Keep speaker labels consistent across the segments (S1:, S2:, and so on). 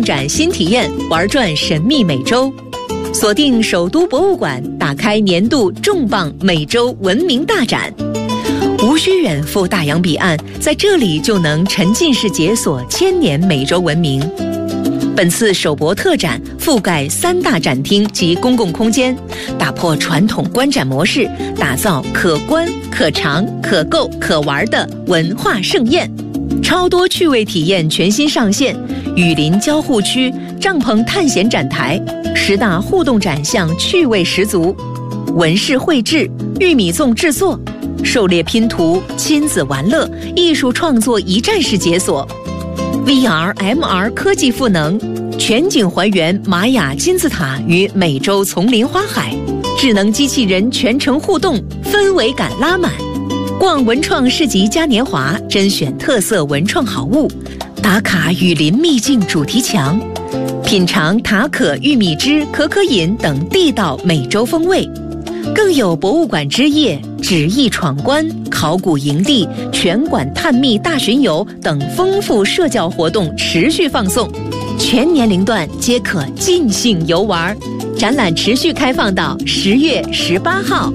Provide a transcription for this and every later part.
S1: 展新体验，玩转神秘美洲。锁定首都博物馆，打开年度重磅美洲文明大展。无需远赴大洋彼岸，在这里就能沉浸式解锁千年美洲文明。本次首博特展覆盖3大展厅及公共空间，打破传统观展模式，打造可观、可尝、可购、可玩的文化盛宴。超多趣味体验全新上线，雨林交互区、帐篷探险展台，10大互动展项趣味十足，纹饰绘制、玉米粽制作、狩猎拼图、亲子玩乐、艺术创作一站式解锁。VR、MR 科技赋能，全景还原玛雅金字塔与美洲丛林花海，智能机器人全程互动，氛围感拉满。逛文创市集嘉年华，甄选特色文创好物，打卡雨林秘境主题墙，品尝塔可玉米汁、可可饮等地道美洲风味。更有博物馆之夜、纸艺闯关、考古营地、全馆探秘大巡游等丰富社交活动持续放送，全年龄段皆可尽兴游玩。展览持续开放到10月18号。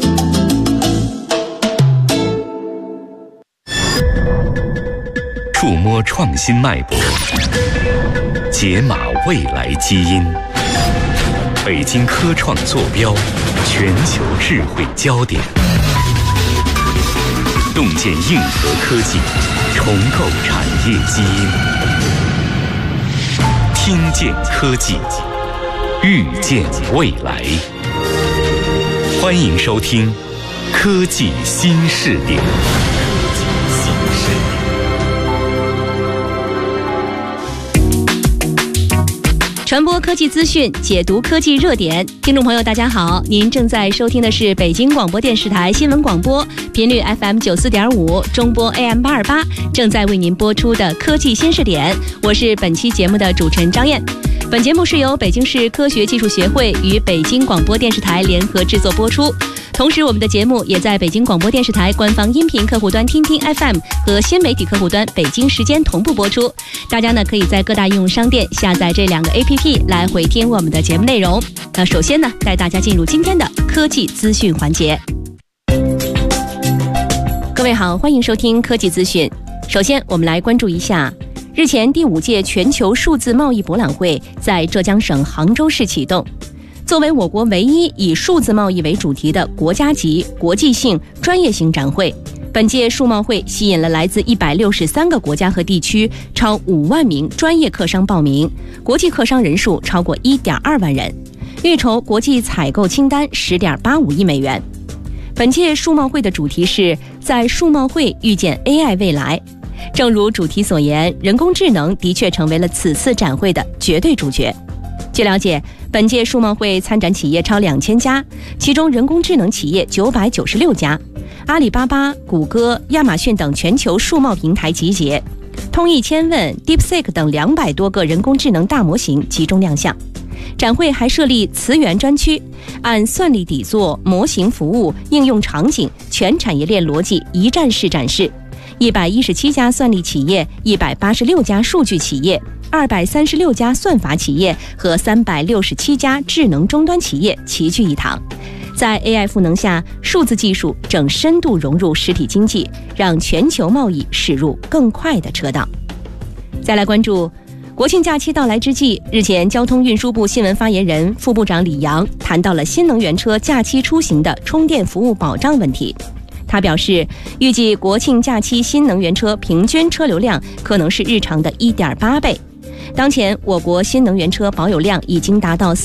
S2: 触摸创新脉搏，解码未来基因。北京科创坐标，全球智慧焦点。洞见硬核科技，重构产业基因。听见科技，预见未来。欢迎收听科技新视点。
S3: 传播科技资讯，解读科技热点。听众朋友大家好，您正在收听的是北京广播电视台新闻广播，频率 FM 94.5，中波 AM 828，正在为您播出的科技新视点。我是本期节目的主持人张燕。本节目是由北京市科学技术协会与北京广播电视台联合制作播出。同时，我们的节目也在北京广播电视台官方音频客户端听听 FM 和新媒体客户端北京时间同步播出。大家呢可以在各大应用商店下载这2个 APP 来回听我们的节目内容。那首先呢，带大家进入今天的科技资讯环节。各位好，欢迎收听科技资讯。首先，我们来关注一下。日前，第5届全球数字贸易博览会在浙江省杭州市启动。作为我国唯一以数字贸易为主题的国家级、国际性、专业性展会，本届数贸会吸引了来自163个国家和地区超5万名专业客商报名，国际客商人数超过1.2万人，预筹国际采购清单10.85亿美元。本届数贸会的主题是在数贸会遇见 AI 未来。正如主题所言，人工智能的确成为了此次展会的绝对主角。据了解，本届数贸会参展企业超2000家，其中人工智能企业996家，阿里巴巴、谷歌、亚马逊等全球数贸平台集结，通义千问、DeepSeek 等200多个人工智能大模型集中亮相。展会还设立词源专区，按算力底座、模型服务、应用场景、全产业链逻辑一站式展示。117家算力企业、186家数据企业、236家算法企业和367家智能终端企业齐聚一堂。在 AI 赋能下，数字技术正深度融入实体经济，让全球贸易驶入更快的车道。再来关注国庆假期到来之际，日前交通运输部新闻发言人、副部长李阳谈到了新能源车假期出行的充电服务保障问题。他表示，预计国庆假期新能源车平均车流量可能是日常的1.8倍。当前，我国新能源车保有量已经达到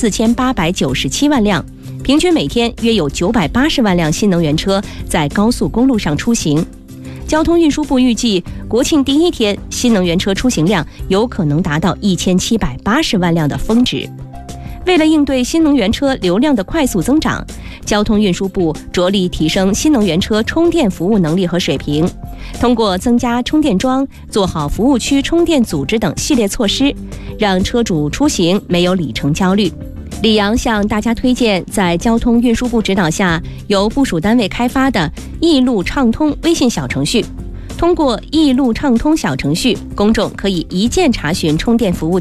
S3: 4897万辆，平均每天约有980万辆新能源车在高速公路上出行。交通运输部预计，国庆第1天新能源车出行量有可能达到1780万辆的峰值。为了应对新能源车流量的快速增长，交通运输部着力提升新能源车充电服务能力和水平，通过增加充电桩、做好服务区充电组织等系列措施，让车主出行没有里程焦虑。李阳向大家推荐在交通运输部指导下由部属单位开发的易路畅通微信小程序。通过易路畅通小程序，公众可以一键查询充电服务